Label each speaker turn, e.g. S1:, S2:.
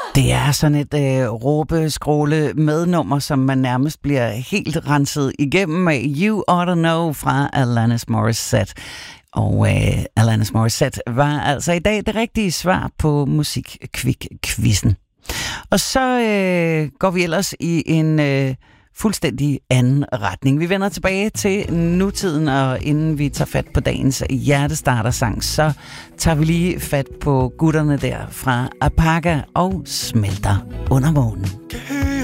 S1: Det er sådan et råbe-skråle mednummer, som man nærmest bliver helt renset igennem af You Oughta Know fra Alanis Morissette. Og Alanis Morissette var altså i dag det rigtige svar på Musikquik-quizzen. Og så går vi ellers i en fuldstændig anden retning. Vi vender tilbage til nutiden, og inden vi tager fat på dagens hjertestartersang, så tager vi lige fat på gutterne der fra Apaga og Smelter under månen.